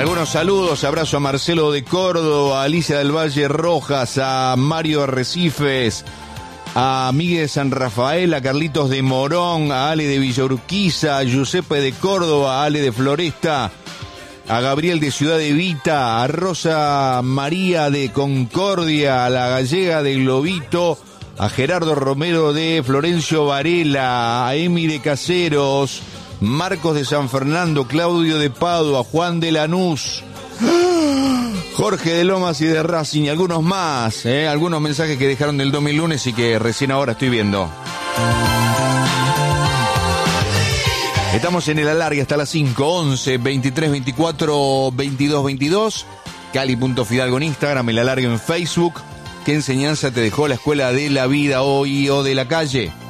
Algunos saludos, abrazo a Marcelo de Córdoba, a Alicia del Valle Rojas, a Mario Arrecifes, a Miguel de San Rafael, a Carlitos de Morón, a Ale de Villa Urquiza, a Giuseppe de Córdoba, a Ale de Floresta, a Gabriel de Ciudad de Vita, a Rosa María de Concordia, a la Gallega de Globito, a Gerardo Romero de Florencio Varela, a Emi de Caseros, Marcos de San Fernando, Claudio de Padua, Juan de Lanús, Jorge de Lomas y de Racing y algunos más, algunos mensajes que dejaron del 2000 lunes y que recién ahora estoy viendo. Estamos en el alargue hasta las 5, 11, 23, 24, 22, 22. Cali.Fidalgo en Instagram, el alargue en Facebook. ¿Qué enseñanza te dejó la escuela de la vida hoy o de la calle?